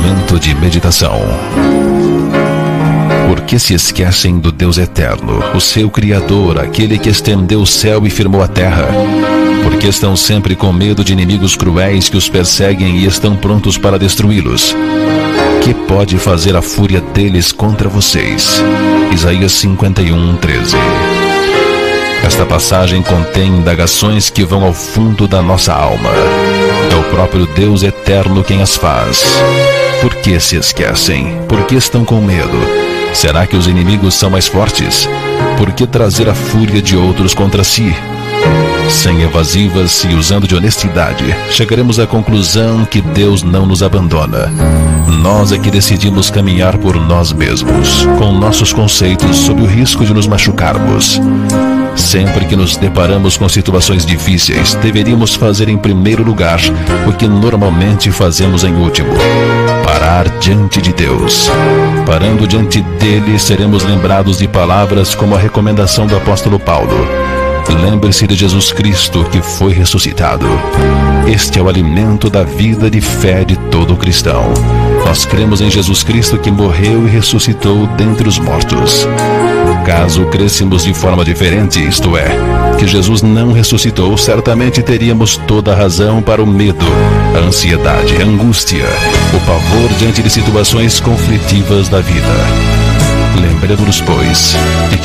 Momento de meditação. Por que se esquecem do Deus eterno, o seu Criador, aquele que estendeu o céu e firmou a terra? Por que estão sempre com medo de inimigos cruéis que os perseguem e estão prontos para destruí-los? Que pode fazer a fúria deles contra vocês? Isaías 51:13. Esta passagem contém indagações que vão ao fundo da nossa alma. É o próprio Deus eterno quem as faz. Por que se esquecem? Por que estão com medo? Será que os inimigos são mais fortes? Por que trazer a fúria de outros contra si? Sem evasivas e usando de honestidade, chegaremos à conclusão que Deus não nos abandona. Nós é que decidimos caminhar por nós mesmos, com nossos conceitos, sob o risco de nos machucarmos. Sempre que nos deparamos com situações difíceis, deveríamos fazer em primeiro lugar o que normalmente fazemos em último: parar diante de Deus. Parando diante dele, seremos lembrados de palavras como a recomendação do apóstolo Paulo: lembre-se de Jesus Cristo, que foi ressuscitado. Este é o alimento da vida de fé de todo cristão. Nós cremos em Jesus Cristo, que morreu e ressuscitou dentre os mortos. Caso crêssemos de forma diferente, isto é, que Jesus não ressuscitou, certamente teríamos toda a razão para o medo, a ansiedade, a angústia, o pavor diante de situações conflitivas da vida. Lembremos-nos, pois, de